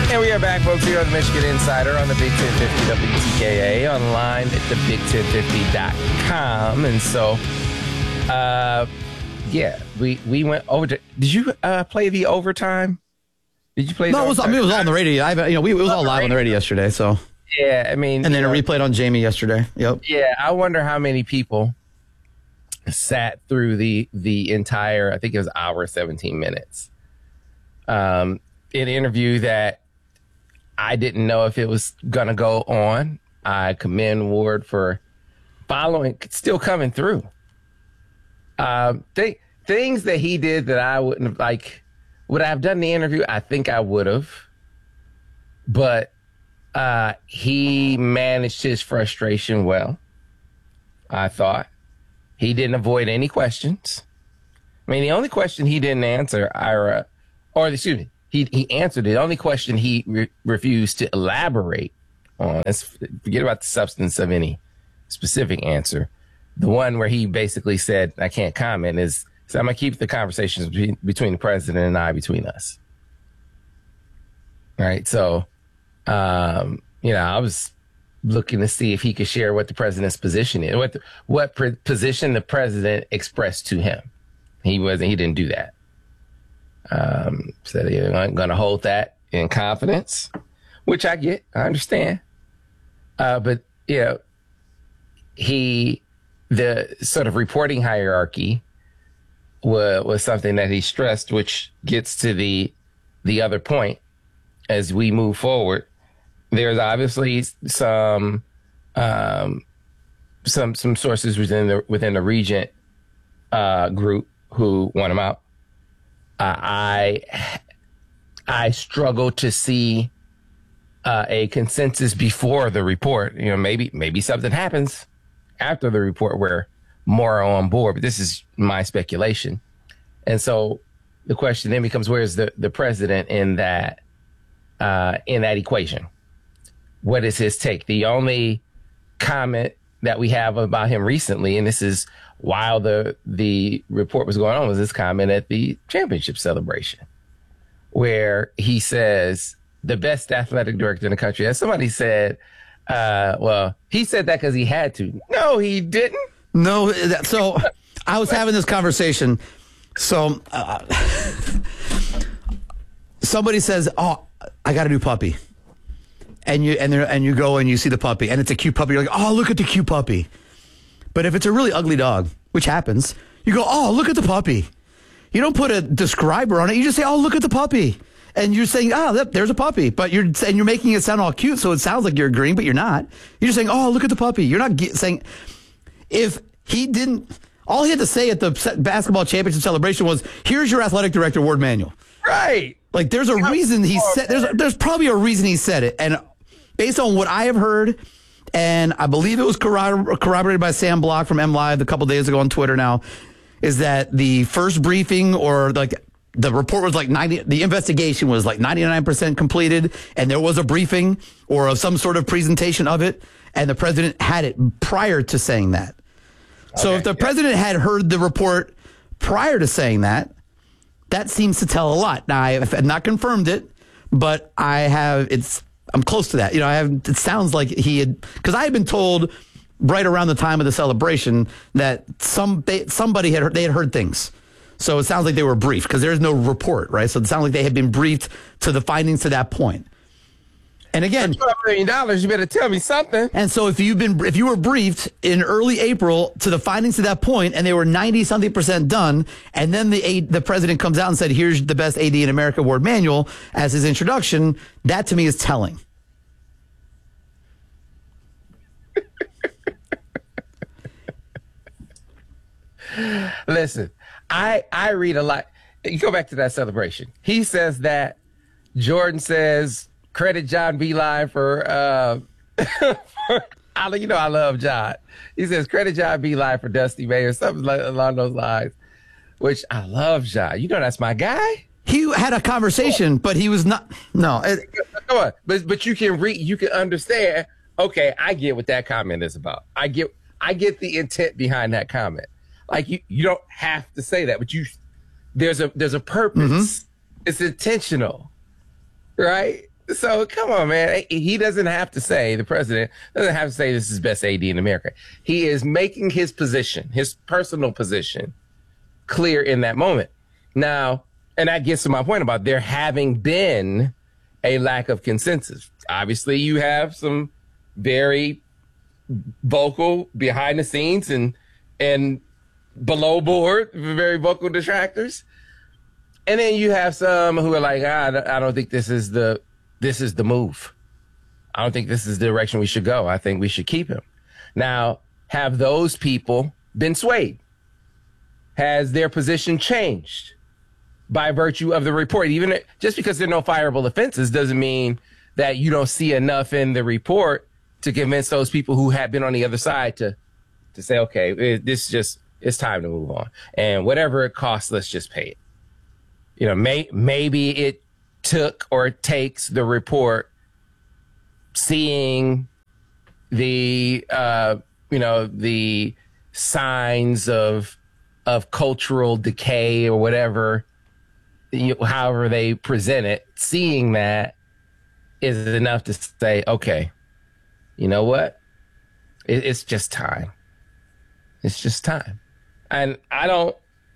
And we are back, folks, here on the Michigan Insider on the Big 1050 WTKA, online at thebig1050.com. And so, we went over to. Did you play the overtime? Did you play? No, it was all on the radio. It was all live on the radio yesterday. So yeah, I mean, and then it replayed on Jamie yesterday. Yep. Yeah, I wonder how many people sat through the entire. I think it was hour 17 minutes. An interview that I didn't know if it was going to go on. I commend Ward for following, still coming through. Things that he did that I wouldn't have, like, would I have done the interview? I think I would have. But he managed his frustration well, I thought. He didn't avoid any questions. I mean, the only question he didn't answer, he answered it. The only question he refused to elaborate on, forget about the substance of any specific answer. The one where he basically said, I can't comment, is, so I'm going to keep the conversations between the president and I between us. All right. So, I was looking to see if he could share what the president's position is, what position the president expressed to him. He didn't do that. Said he wasn't going to hold that in confidence, which I get, I understand. But the sort of reporting hierarchy was something that he stressed, which gets to the other point as we move forward. There's obviously some sources within the Regent group who want him out. I struggle to see a consensus before the report. Maybe something happens after the report where more are on board, but this is my speculation. And so the question then becomes, where's the president in that equation? What is his take? The only comment that we have about him recently, and this is while the report was going on, was this comment at the championship celebration where he says the best athletic director in the country. As somebody said, he said that because he had to. No, he didn't. No. So I was having this conversation. So somebody says, "Oh, I got a new puppy," and you go and you see the puppy, and it's a cute puppy. You're like, "Oh, look at the cute puppy." But if it's a really ugly dog, which happens, you go, "Oh, look at the puppy." You don't put a describer on it. You just say, "Oh, look at the puppy." And you're saying, there's a puppy. But you're making it sound all cute, so it sounds like you're agreeing, but you're not. You're just saying, "Oh, look at the puppy." You're not saying, if he didn't, all he had to say at the basketball championship celebration was, "Here's your athletic director, Ward Manuel." Right. Like, there's a reason he said, there's probably a reason he said it. And based on what I have heard, and I believe it was corroborated by Sam Block from MLive a couple days ago on Twitter now, is that the first briefing, or like the report was like the investigation was like 99% completed, and there was a briefing or some sort of presentation of it, and the president had it prior to saying that. So if the president had heard the report prior to saying that, that seems to tell a lot. Now, I have not confirmed it, but I'm close to that. It sounds like he had, because I had been told right around the time of the celebration that somebody had heard things. So it sounds like they were briefed, because there's no report, right? So it sounds like they had been briefed to the findings to that point. And again, $12 million, you better tell me something. And so if you were briefed in early April to the findings to that point, and they were 90-something% done, and then the president comes out and said, "Here's the best AD in America, Ward Manuel," as his introduction, that to me is telling. Listen, I read a lot. You go back to that celebration. He says that Jordan says, credit John Beilein for I love John. He says, credit John Beilein for Dusty May or something along those lines, which I love John. That's my guy. He had a conversation, but he was not. No. Come on. But you can understand. Okay, I get what that comment is about. I get the intent behind that comment. Like, you don't have to say that, but there's a purpose. Mm-hmm. It's intentional, right? So come on, man. He doesn't have to say, the president doesn't have to say this is best AD in America. He is making his position, his personal position, clear in that moment. Now, and that gets to my point about there having been a lack of consensus. Obviously, you have some very vocal behind the scenes and below board, very vocal detractors. And then you have some who are like, I don't think this is the move. I don't think this is the direction we should go. I think we should keep him. Now, have those people been swayed? Has their position changed by virtue of the report? Even just because there are no fireable offenses doesn't mean that you don't see enough in the report to convince those people who have been on the other side to say, okay, it's time to move on. And whatever it costs, let's just pay it. You know, maybe it took or takes the report seeing the, the signs of cultural decay or whatever, however they present it, seeing that is enough to say, okay, you know what? It's just time. It's just time. And I don't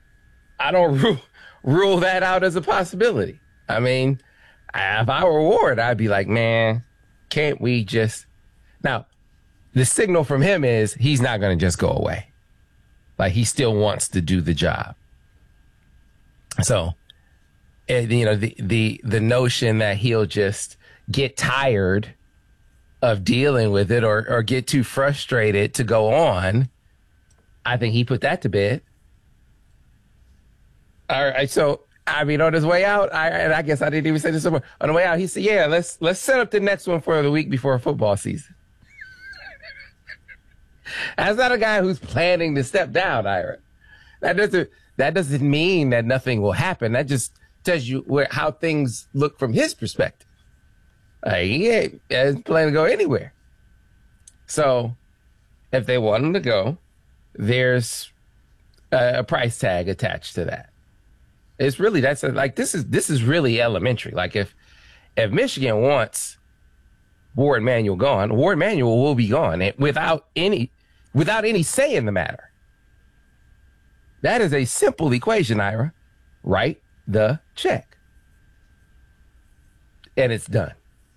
rule that out as a possibility. I mean, if I were Ward, I'd be like, man, can't we just... Now, the signal from him is he's not going to just go away. Like, he still wants to do the job. So, the notion that he'll just get tired of dealing with it or get too frustrated to go on, I think he put that to bed. All right, so I mean, on his way out, I guess I didn't even say this somewhere. On the way out, he said, "Yeah, let's set up the next one for the week before football season." That's not a guy who's planning to step down, Ira. That doesn't mean that nothing will happen. That just tells you how things look from his perspective. He ain't planning to go anywhere. So, if they want him to go, there's a price tag attached to that. It's really this is really elementary. Like if Michigan wants Warde Manuel gone, Warde Manuel will be gone without any say in the matter. That is a simple equation, Ira. Write the check. And it's done.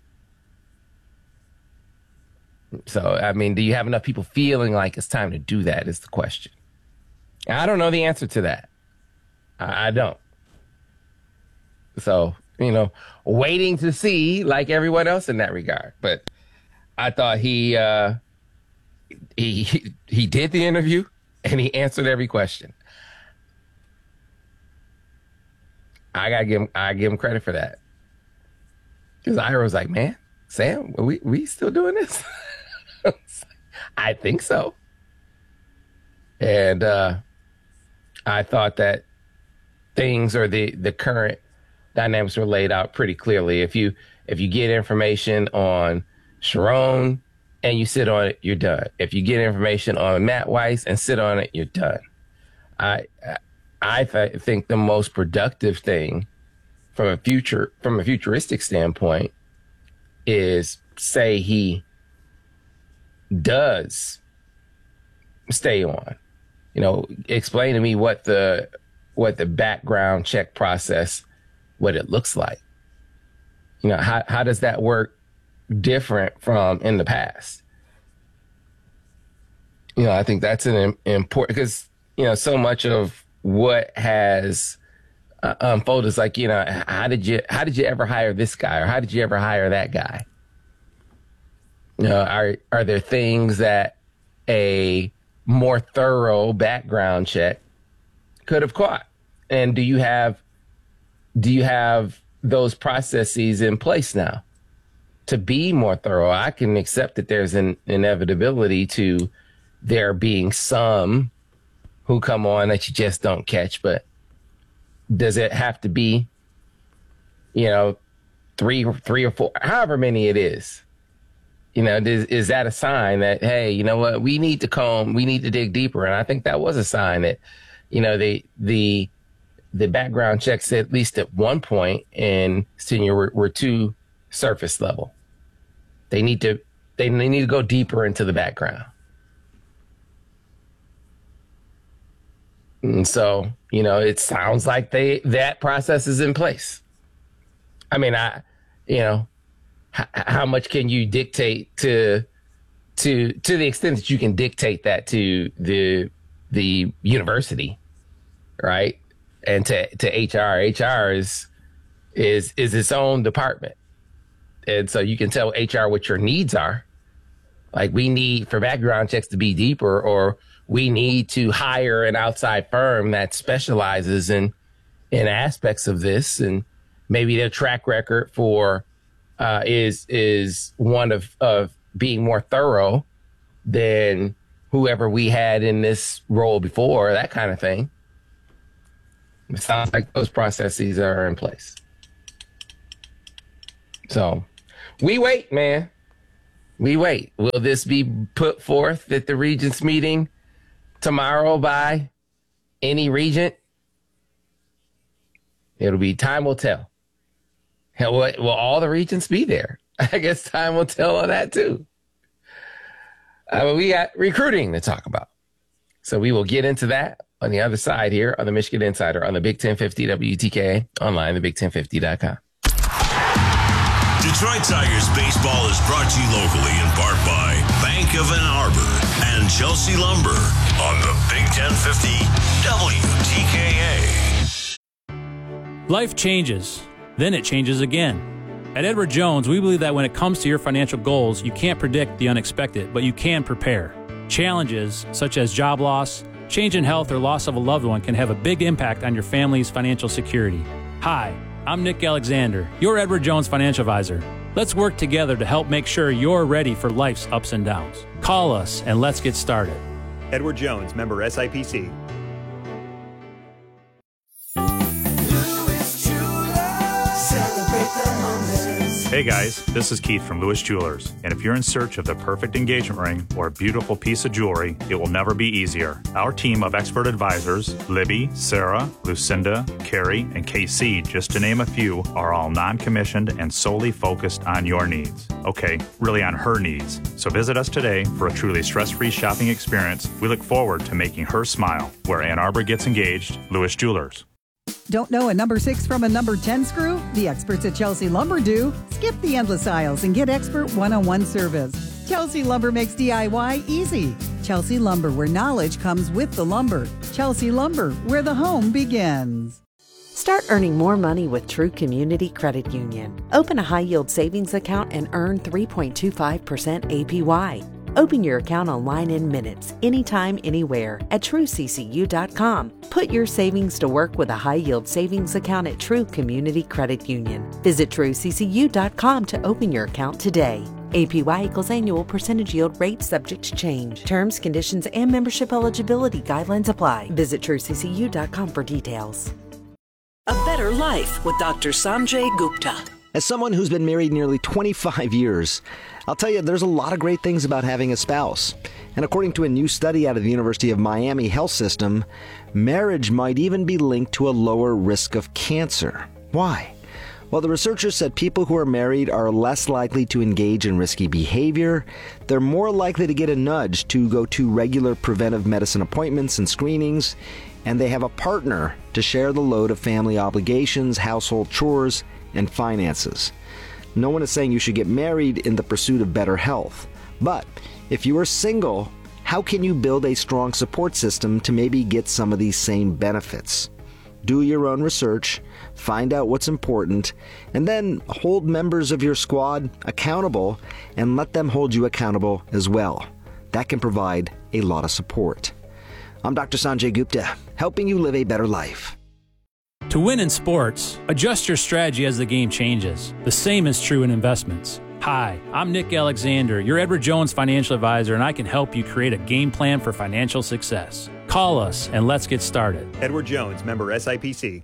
So, I mean, do you have enough people feeling like it's time to do that is the question. I don't know the answer to that. I don't. So, waiting to see like everyone else in that regard. But I thought he did the interview and he answered every question. I give him credit for that. Because Ira was like, man, Sam, we still doing this? I think so. And I thought that things or the current dynamics were laid out pretty clearly. If you get information on Sharon and you sit on it, you're done. If you get information on Matt Weiss and sit on it, you're done. I think the most productive thing from a futuristic standpoint is say he does stay on. Explain to me what the background check process, what it looks like. How does that work different from in the past? I think that's an important, because, so much of what has unfolded is like, how did you ever hire this guy, or how did you ever hire that guy? Are there things that a more thorough background check could have caught? And do you have those processes in place now to be more thorough? I can accept that there's an inevitability to there being some who come on that you just don't catch, but does it have to be, three or four, however many it is? Is that a sign that, hey, you know what, we need to dig deeper? And I think that was a sign that, the background checks, at least at one point in senior, were too surface level. They need to go deeper into the background. And so, it sounds like that process is in place. I mean, how much can you dictate to the extent that you can dictate that to the university, right? And to HR. HR is its own department. And so you can tell HR what your needs are. Like, we need for background checks to be deeper, or we need to hire an outside firm that specializes in aspects of this. And maybe their track record for is one of being more thorough than whoever we had in this role before, that kind of thing. It sounds like those processes are in place. So we wait, man. We wait. Will this be put forth at the Regents meeting tomorrow by any regent? It'll be time will tell. Hell, will all the regents be there? I guess time will tell on that too. We got recruiting to talk about. So we will get into that on the other side here on the Michigan Insider on the Big 1050 WTK online, thebig1050.com. Detroit Tigers baseball is brought to you locally in part by Bank of Ann Arbor and Chelsea Lumber on the Big 1050 WTKA. Life changes, then it changes again. At Edward Jones, we believe that when it comes to your financial goals, you can't predict the unexpected, but you can prepare. Challenges such as job loss, change in health, or loss of a loved one can have a big impact on your family's financial security. Hi, I'm Nick Alexander, your Edward Jones financial advisor. Let's work together to help make sure you're ready for life's ups and downs. Call us and let's get started. Edward Jones, member SIPC. Hey guys, this is Keith from Lewis Jewelers, and if you're in search of the perfect engagement ring or a beautiful piece of jewelry, it will never be easier. Our team of expert advisors, Libby, Sarah, Lucinda, Carrie, and KC, just to name a few, are all non-commissioned and solely focused on your needs. Okay, really on her needs. So visit us today for a truly stress-free shopping experience. We look forward to making her smile. Where Ann Arbor gets engaged, Lewis Jewelers. Don't know a number 6 from a number 10 screw? The experts at Chelsea Lumber do. Skip the endless aisles and get expert one-on-one service. Chelsea Lumber makes DIY easy. Chelsea Lumber, where knowledge comes with the lumber. Chelsea Lumber, where the home begins. Start earning more money with True Community Credit Union. Open a high-yield savings account and earn 3.25% APY. Open your account online in minutes, anytime, anywhere at TrueCCU.com. Put your savings to work with a high-yield savings account at True Community Credit Union. Visit TrueCCU.com to open your account today. APY equals annual percentage yield rate subject to change. Terms, conditions, and membership eligibility guidelines apply. Visit TrueCCU.com for details. A Better Life with Dr. Sanjay Gupta. As someone who's been married nearly 25 years, I'll tell you, there's a lot of great things about having a spouse. And according to a new study out of the University of Miami Health System, marriage might even be linked to a lower risk of cancer. Why? Well, the researchers said people who are married are less likely to engage in risky behavior, they're more likely to get a nudge to go to regular preventive medicine appointments and screenings, and they have a partner to share the load of family obligations, household chores, and finances. No one is saying you should get married in the pursuit of better health. But if you are single, how can you build a strong support system to maybe get some of these same benefits? Do your own research, find out what's important, and then hold members of your squad accountable and let them hold you accountable as well. That can provide a lot of support. I'm Dr. Sanjay Gupta, helping you live a better life. To win in sports, adjust your strategy as the game changes. The same is true in investments. Hi, I'm Nick Alexander, your Edward Jones financial advisor, and I can help you create a game plan for financial success. Call us and let's get started. Edward Jones, member SIPC.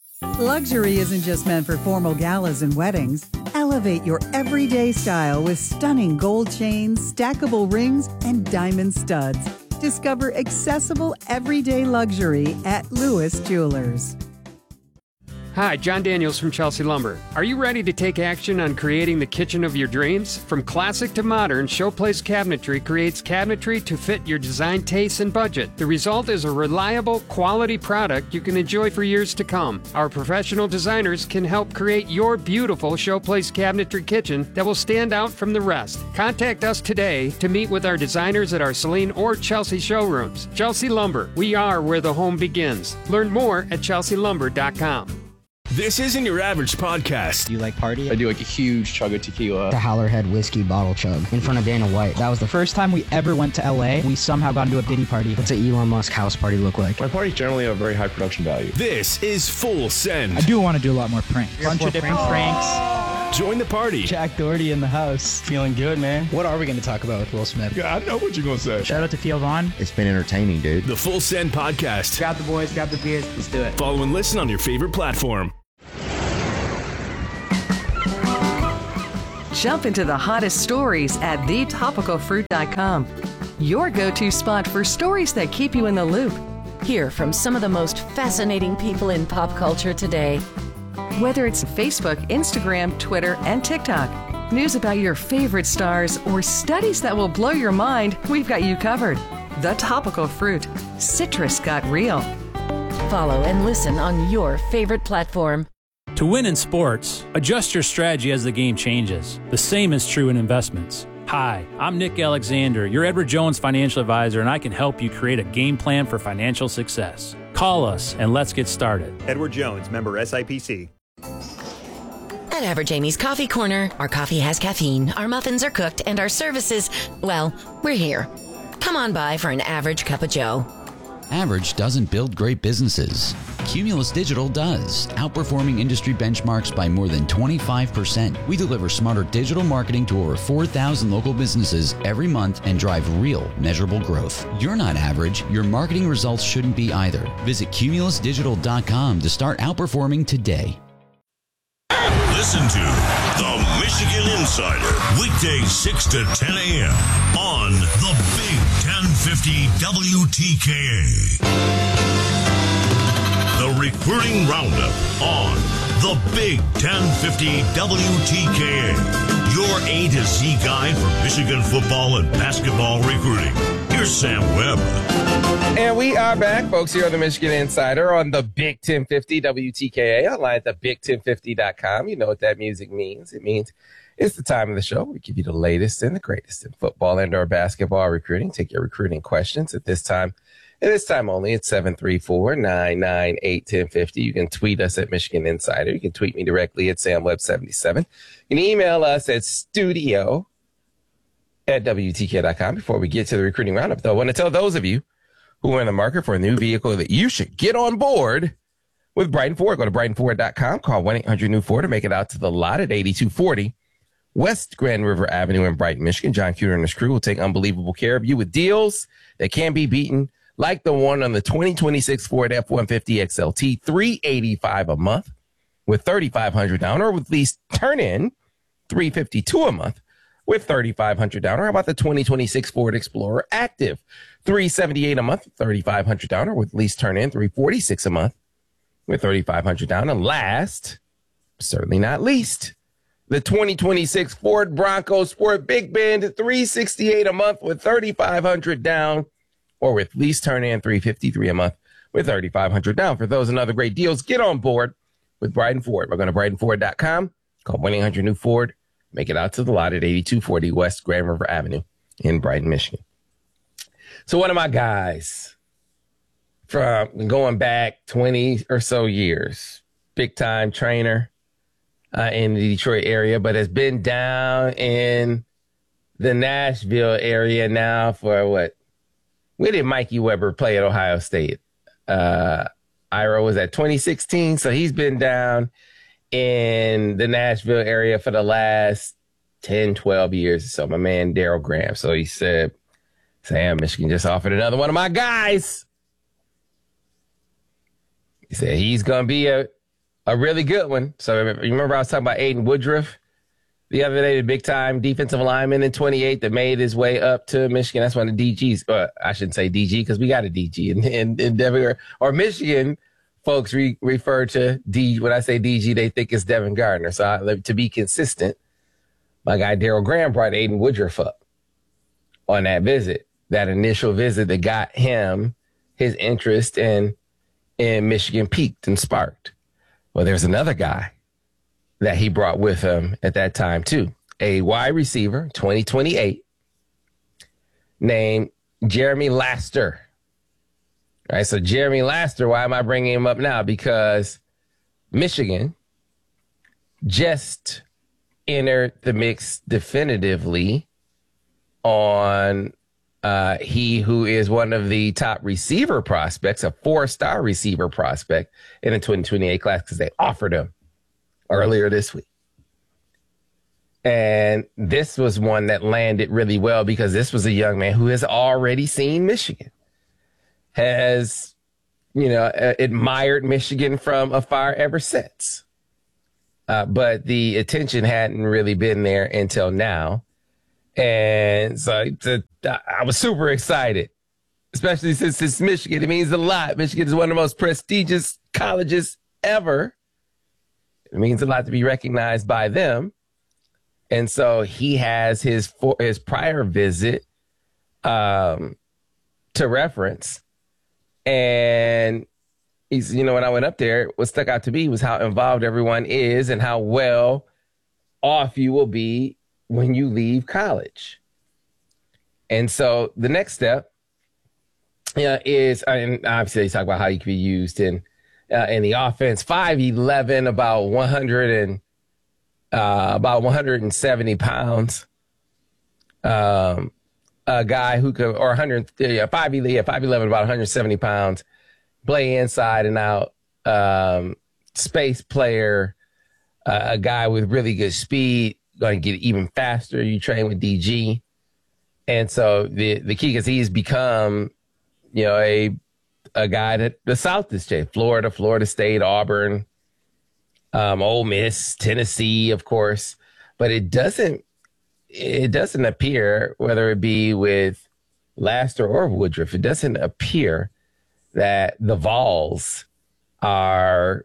Luxury isn't just meant for formal galas and weddings. Elevate your everyday style with stunning gold chains, stackable rings, and diamond studs. Discover accessible everyday luxury at Lewis Jewelers. Hi, John Daniels from Chelsea Lumber. Are you ready to take action on creating the kitchen of your dreams? From classic to modern, Showplace Cabinetry creates cabinetry to fit your design tastes and budget. The result is a reliable, quality product you can enjoy for years to come. Our professional designers can help create your beautiful Showplace Cabinetry kitchen that will stand out from the rest. Contact us today to meet with our designers at our Saline or Chelsea showrooms. Chelsea Lumber, we are where the home begins. Learn more at chelsealumber.com. This isn't your average podcast. Do you like party? I do like a huge chug of tequila. The Howlerhead whiskey bottle chug in front of Dana White. That was the first time we ever went to LA. We somehow got into a Diddy party. What's an Elon Musk house party look like? My parties generally have a very high production value. This is Full Send. I do want to do a lot more pranks. Bunch of different pranks. Join the party. Jack Doherty in the house. Feeling good, man. What are we going to talk about with Will Smith? Yeah, I know what you're going to say. Shout out to Theo Vaughn. It's been entertaining, dude. The Full Send podcast. Grab the boys, grab the beers. Let's do it. Follow and listen on your favorite platform. Jump into the hottest stories at thetopicalfruit.com. Your go-to spot for stories that keep you in the loop. Hear from some of the most fascinating people in pop culture today. Whether it's Facebook, Instagram, Twitter, and TikTok, news about your favorite stars, or studies that will blow your mind, we've got you covered. The Topical Fruit. Citrus got real. Follow and listen on your favorite platform. To win in sports, adjust your strategy as the game changes. The same is true in investments. Hi, I'm Nick Alexander, your Edward Jones financial advisor, and I can help you create a game plan for financial success. Call us and let's get started. Edward Jones, member SIPC. At Average Amy's Coffee Corner, our coffee has caffeine, our muffins are cooked, and our services, well, we're here. Come on by for an average cup of joe. Average doesn't build great businesses. Cumulus Digital does, outperforming industry benchmarks by more than 25%. We deliver smarter digital marketing to over 4,000 local businesses every month and drive real, measurable growth. You're not average. Your marketing results shouldn't be either. Visit cumulusdigital.com to start outperforming today. Listen to the Michigan Insider, weekdays 6 to 10 a.m. on the Big 1050 WTKA. The Recruiting Roundup on the Big 1050 WTKA. Your A to Z guide for Michigan football and basketball recruiting. Here's Sam Webb. And we are back, folks, here on the Michigan Insider on the Big 1050 WTKA, online at the big1050.com. You know what that music means. It means it's the time of the show. We give you the latest and the greatest in football and or basketball recruiting. Take your recruiting questions at this time. At this time only, it's 734-998-1050. You can tweet us at Michigan Insider. You can tweet me directly at SamWeb77. You can email us at studio@WTK.com. Before we get to the recruiting roundup, though, I want to tell those of you who are in the market for a new vehicle that you should get on board with Brighton Ford. Go to BrightonFord.com. Call 1-800-NEW-FORD to make it out to the lot at 8240 West Grand River Avenue in Brighton, Michigan. John Cuter and his crew will take unbelievable care of you with deals that can't be beaten, like the one on the 2026 Ford F-150 XLT, $385 a month with $3,500 down, or with lease turn-in, $352 a month with $3,500 down. Or how about the 2026 Ford Explorer Active, $378 a month, $3,500 down, or with lease turn-in, $346 a month with $3,500 down. And last, certainly not least, the 2026 Ford Bronco Sport Big Bend, $368 a month with $3,500 down, or with lease turn-in, $353 a month with $3,500 down. For those and other great deals, get on board with Brighton Ford. We're going to BrightonFord.com. Call 1-800-NEW-FORD. Make it out to the lot at 8240 West Grand River Avenue in Brighton, Michigan. So one of my guys from going back 20 or so years, big-time trainer in the Detroit area, but has been down in the Nashville area now for what? Where did Mikey Weber play at Ohio State? Ira was at 2016, so he's been down in the Nashville area for the last 10, 12 years. So my man, Daryl Graham. So he said, Sam, Michigan just offered another one of my guys. He said he's going to be a really good one. So you remember I was talking about Aiden Woodruff the other day, the big-time defensive lineman in 28 that made his way up to Michigan. That's one of the DGs. I shouldn't say DG because we got a DG in Denver. Or Michigan folks refer to when I say DG, they think it's Devin Gardner. So to be consistent, my guy Darryl Graham brought Aiden Woodruff up on that visit, that initial visit that got him his interest in Michigan peaked and sparked. Well, there's another guy that he brought with him at that time too, a wide receiver, 2028, named Jeremy Laster. All right, so Jeremy Laster, why am I bringing him up now? Because Michigan just entered the mix definitively on he who is one of the top receiver prospects, a 4-star receiver prospect in the 2028 class, because they offered him earlier this week. And this was one that landed really well because this was a young man who has already seen Michigan, has, admired Michigan from afar ever since. But the attention hadn't really been there until now. And so I was super excited, especially since it's Michigan. It means a lot. Michigan is one of the most prestigious colleges ever. It means a lot to be recognized by them. And so he has his prior visit to reference. And he's, when I went up there, what stuck out to me was how involved everyone is and how well off you will be when you leave college. And so the next step is, and obviously they talk about how you can be used in the offense. 5'11", about 170 pounds. A guy who could, or 5'11", about 170 pounds, play inside and out, space player, a guy with really good speed, going to get even faster. You train with DG. And so the key is he's become, a guy that the South has changed. Florida State, Auburn, Ole Miss, Tennessee, of course. But it doesn't appear, whether it be with Laster or Woodruff, it doesn't appear that the Vols are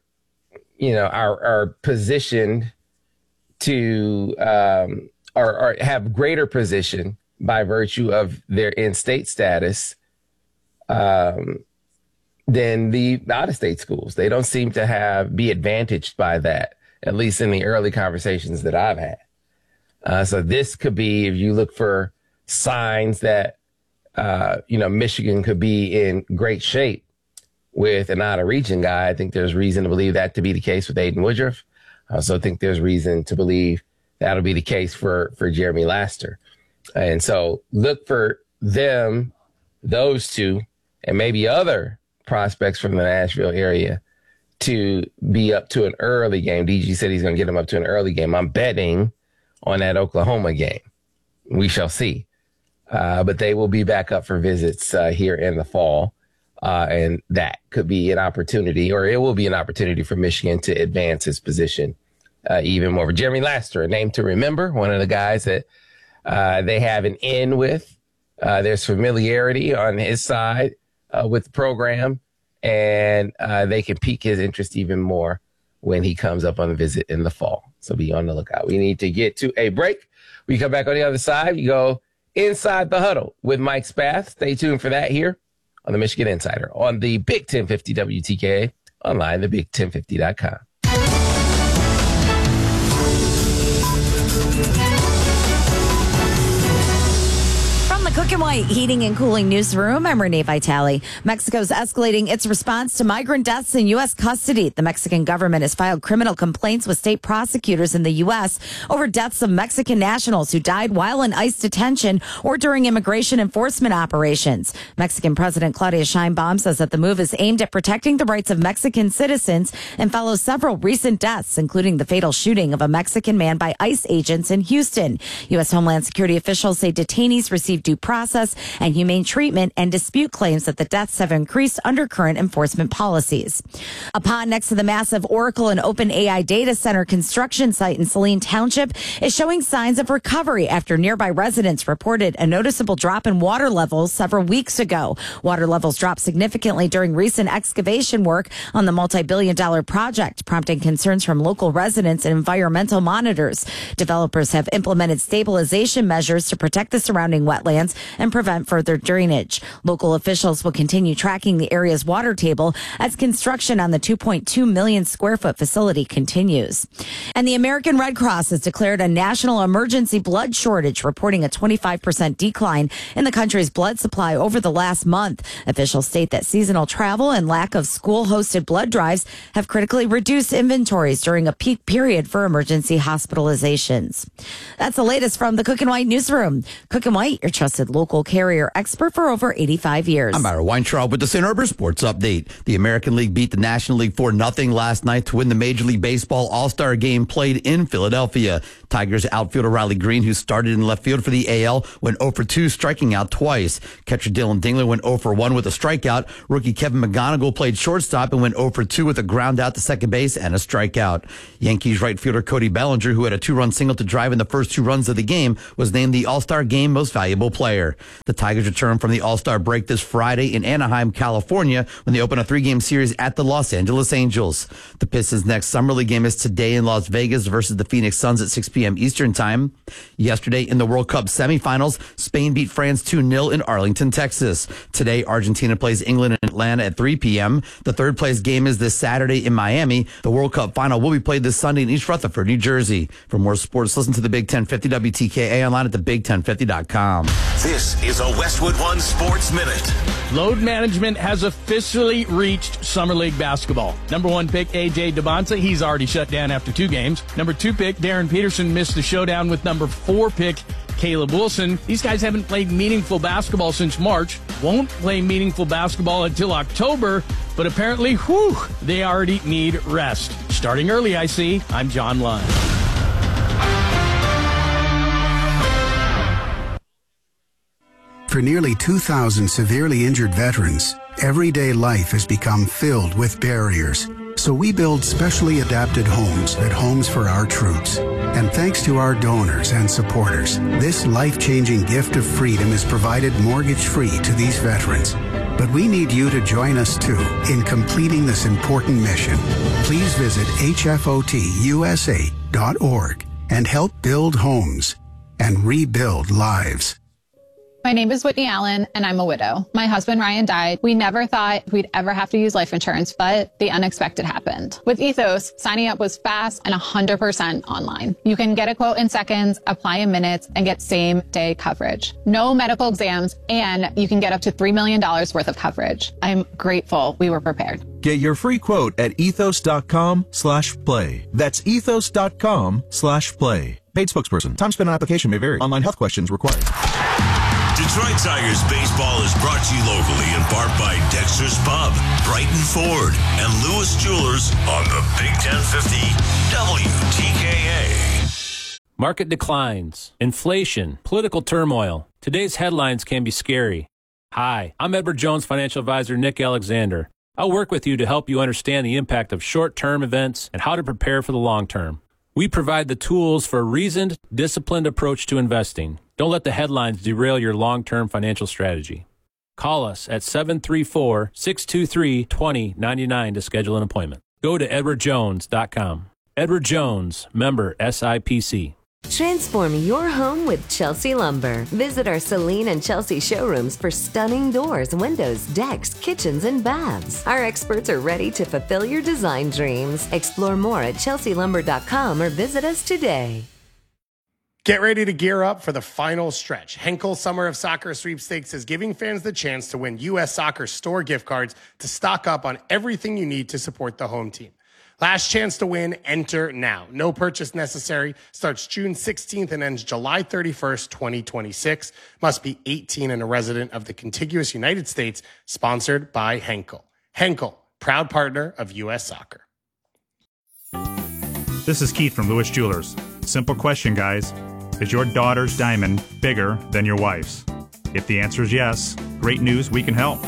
positioned to or have greater position by virtue of their in-state status than the out-of-state schools. They don't seem to be advantaged by that, at least in the early conversations that I've had. So this could be, if you look for signs that, Michigan could be in great shape with an out-of-region guy, I think there's reason to believe that to be the case with Aiden Woodruff. I also think there's reason to believe that'll be the case for Jeremy Laster. And so look for them, those two, and maybe other prospects from the Nashville area to be up to an early game. DG said he's going to get them up to an early game. I'm betting on that Oklahoma game. We shall see. But they will be back up for visits here in the fall. And that could be an opportunity, or it will be an opportunity for Michigan to advance his position even more. Jeremy Laster, a name to remember, one of the guys that they have an in with. There's familiarity on his side with the program, and they can pique his interest even more when he comes up on a visit in the fall. So be on the lookout. We need to get to a break. We come back on the other side. You go inside the huddle with Mike Spath. Stay tuned for that here on the Michigan Insider on the Big 1050 WTKA, online, thebig1050.com. Cook and White Heating and Cooling Newsroom. I'm Renee Vitale. Mexico's escalating its response to migrant deaths in U.S. custody. The Mexican government has filed criminal complaints with state prosecutors in the U.S. over deaths of Mexican nationals who died while in ICE detention or during immigration enforcement operations. Mexican President Claudia Sheinbaum says that the move is aimed at protecting the rights of Mexican citizens and follows several recent deaths, including the fatal shooting of a Mexican man by ICE agents in Houston. U.S. Homeland Security officials say detainees received due process process and humane treatment and dispute claims that the deaths have increased under current enforcement policies. A pond next to the massive Oracle and OpenAI data center construction site in Saline Township is showing signs of recovery after nearby residents reported a noticeable drop in water levels several weeks ago. Water levels dropped significantly during recent excavation work on the multi-billion-dollar project, prompting concerns from local residents and environmental monitors. Developers have implemented stabilization measures to protect the surrounding wetlands and prevent further drainage. Local officials will continue tracking the area's water table as construction on the 2.2 million square foot facility continues. And the American Red Cross has declared a national emergency blood shortage, reporting a 25% decline in the country's blood supply over the last month. Officials state that seasonal travel and lack of school-hosted blood drives have critically reduced inventories during a peak period for emergency hospitalizations. That's the latest from the Cook and White newsroom. Cook and White, your trusted local carrier expert for over 85 years. I'm Ira Weintraub with the St. Herbert Sports Update. The American League beat the National League 4-0 last night to win the Major League Baseball All-Star Game played in Philadelphia. Tigers outfielder Riley Green, who started in left field for the AL, went 0 for 2, striking out twice. Catcher Dylan Dingler went 0 for 1 with a strikeout. Rookie Kevin McGonigal played shortstop and went 0 for 2 with a ground out to second base and a strikeout. Yankees right fielder Cody Bellinger, who had a 2-run single to drive in the first 2 runs of the game, was named the All-Star Game Most Valuable Player. The Tigers return from the All-Star break this Friday in Anaheim, California, when they open a 3-game series at the Los Angeles Angels. The Pistons' next Summer League game is today in Las Vegas versus the Phoenix Suns at 6 p.m. Eastern Time. Yesterday in the World Cup semifinals, Spain beat France 2-0 in Arlington, Texas. Today, Argentina plays England in Atlanta at 3 p.m. The third place game is this Saturday in Miami. The World Cup final will be played this Sunday in East Rutherford, New Jersey. For more sports, listen to the Big 1050 WTKA online at thebig1050.com. This is a Westwood One Sports Minute. Load management has officially reached Summer League basketball. Number 1 pick, A.J. Debonsa. He's already shut down after 2 games. Number 2 pick, Darren Peterson, missed the showdown with number 4 pick, Caleb Wilson. These guys haven't played meaningful basketball since March, won't play meaningful basketball until October, but apparently, they already need rest. Starting early, I see. I'm John Lund. For nearly 2,000 severely injured veterans, everyday life has become filled with barriers. So we build specially adapted homes at Homes for Our Troops. And thanks to our donors and supporters, this life-changing gift of freedom is provided mortgage-free to these veterans. But we need you to join us, too, in completing this important mission. Please visit hfotusa.org and help build homes and rebuild lives. My name is Whitney Allen, and I'm a widow. My husband, Ryan, died. We never thought we'd ever have to use life insurance, but the unexpected happened. With Ethos, signing up was fast and 100% online. You can get a quote in seconds, apply in minutes, and get same-day coverage. No medical exams, and you can get up to $3 million worth of coverage. I'm grateful we were prepared. Get your free quote at ethos.com/play. That's ethos.com/play. Paid spokesperson. Time spent on application may vary. Online health questions required. Detroit Tigers baseball is brought to you locally in part by Dexter's Pub, Brighton Ford, and Lewis Jewelers on the Big 1050 WTKA. Market declines, inflation, political turmoil. Today's headlines can be scary. Hi, I'm Edward Jones financial advisor Nick Alexander. I'll work with you to help you understand the impact of short-term events and how to prepare for the long term. We provide the tools for a reasoned, disciplined approach to investing. Don't let the headlines derail your long-term financial strategy. Call us at 734-623-2099 to schedule an appointment. Go to edwardjones.com. Edward Jones, member SIPC. Transform your home with Chelsea Lumber. Visit our Celine and Chelsea showrooms for stunning doors, windows, decks, kitchens, and baths. Our experts are ready to fulfill your design dreams. Explore more at chelsealumber.com or visit us today. Get ready to gear up for the final stretch. Henkel Summer of Soccer Sweepstakes is giving fans the chance to win U.S. Soccer store gift cards to stock up on everything you need to support the home team. Last chance to win, enter now. No purchase necessary. Starts June 16th and ends July 31st, 2026. Must be 18 and a resident of the contiguous United States. Sponsored by Henkel. Henkel, proud partner of U.S. Soccer. This is Keith from Lewis Jewelers. Simple question, guys. Is your daughter's diamond bigger than your wife's? If the answer is yes, great news, we can help.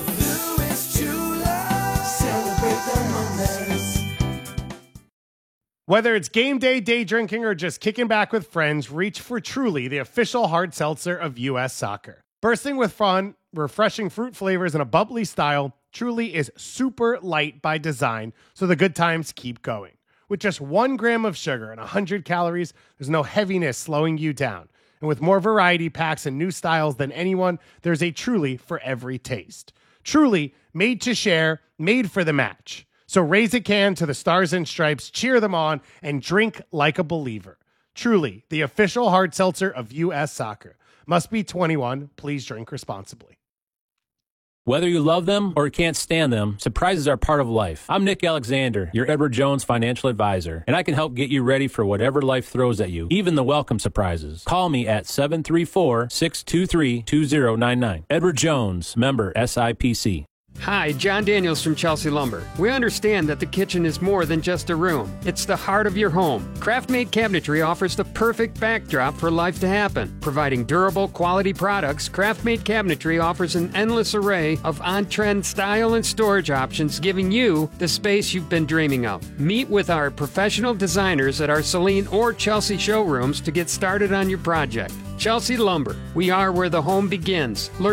Whether it's game day, day drinking, or just kicking back with friends, reach for Truly, the official hard seltzer of U.S. Soccer. Bursting with fun, refreshing fruit flavors, and a bubbly style, Truly is super light by design, so the good times keep going. With just 1 gram of sugar and 100 calories, there's no heaviness slowing you down. And with more variety packs and new styles than anyone, there's a Truly for every taste. Truly, made to share, made for the match. So raise a can to the Stars and Stripes, cheer them on, and drink like a believer. Truly, the official hard seltzer of U.S. Soccer. Must be 21. Please drink responsibly. Whether you love them or can't stand them, surprises are part of life. I'm Nick Alexander, your Edward Jones financial advisor, and I can help get you ready for whatever life throws at you, even the welcome surprises. Call me at 734-623-2099. Edward Jones, member SIPC. Hi, John Daniels from Chelsea Lumber. We understand that the kitchen is more than just a room. It's the heart of your home. Craft-made cabinetry offers the perfect backdrop for life to happen. Providing durable, quality products, Craft-made cabinetry offers an endless array of on-trend style and storage options, giving you the space you've been dreaming of. Meet with our professional designers at our Saline or Chelsea showrooms to get started on your project. Chelsea Lumber. We are where the home begins. Learn